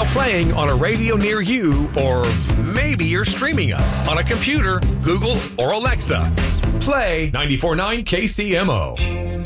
now playing on a radio near you, or maybe you're streaming us on a computer, Google, or Alexa. Play 94.9 KCMO.